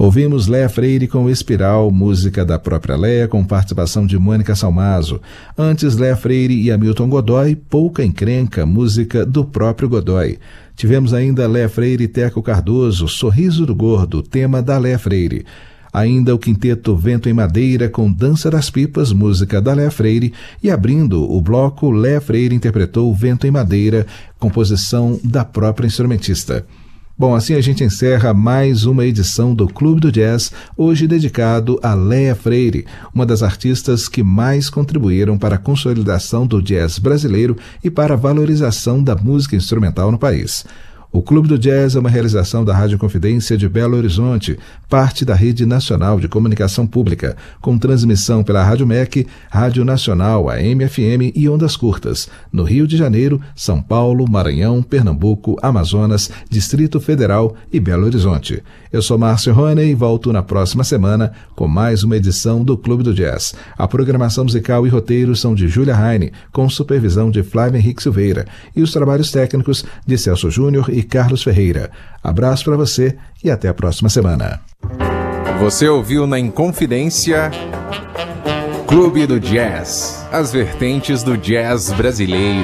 Ouvimos Léa Freire com Espiral, música da própria Léa, com participação de Mônica Salmazo. Antes, Léa Freire e Hamilton Godoy, Pouca Encrenca, música do próprio Godoy. Tivemos ainda Léa Freire e Teco Cardoso, Sorriso do Gordo, tema da Léa Freire. Ainda o quinteto Vento em Madeira com Dança das Pipas, música da Léa Freire. E abrindo o bloco, Léa Freire interpretou Vento em Madeira, composição da própria instrumentista. Bom, assim a gente encerra mais uma edição do Clube do Jazz, hoje dedicado a Léa Freire, uma das artistas que mais contribuíram para a consolidação do jazz brasileiro e para a valorização da música instrumental no país. O Clube do Jazz é uma realização da Rádio Confidência de Belo Horizonte, parte da Rede Nacional de Comunicação Pública, com transmissão pela Rádio MEC, Rádio Nacional, AM/FM e Ondas Curtas, no Rio de Janeiro, São Paulo, Maranhão, Pernambuco, Amazonas, Distrito Federal e Belo Horizonte. Eu sou Márcio Roney e volto na próxima semana com mais uma edição do Clube do Jazz. A programação musical e roteiros são de Júlia Heine, com supervisão de Flávio Henrique Silveira, e os trabalhos técnicos de Celso Júnior e Carlos Ferreira. Abraço para você e até a próxima semana. Você ouviu na Inconfidência Clube do Jazz, as vertentes do jazz brasileiro.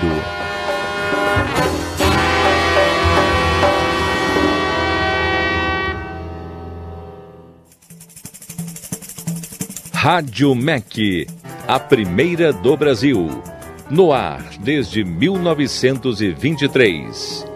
Rádio MEC, a primeira do Brasil. No ar desde 1923.